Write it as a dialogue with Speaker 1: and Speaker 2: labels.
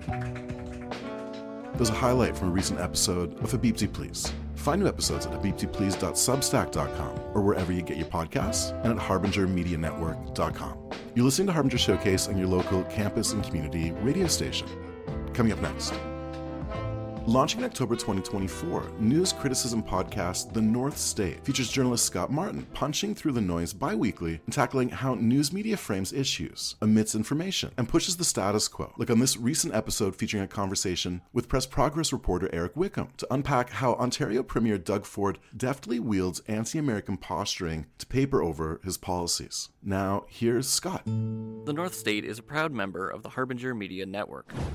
Speaker 1: There's a highlight from a recent episode of Habibti Please. Find new episodes at habibtiplease.substack.com or wherever you get your podcasts and at harbingermedianetwork.com. You're listening to Harbinger Showcase on your local campus and community radio station. Coming up next. Launching in October 2024, news criticism podcast The North State features journalist Scott Martin punching through the noise bi-weekly and tackling how news media frames issues, omits information, and pushes the status quo. Like on this recent episode featuring a conversation with Press Progress reporter Eric Wickham to unpack how Ontario Premier Doug Ford deftly wields anti-American posturing to paper over his policies. Now, here's Scott.
Speaker 2: The North State is a proud member of the Harbinger Media Network.